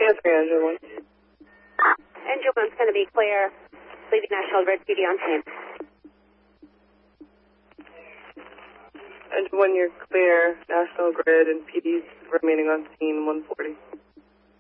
Answering engine 1. Engine 1's going to be clear. Leaving National Grid PD on scene. Engine 1, you're clear. National Grid and PD's remaining on scene 140.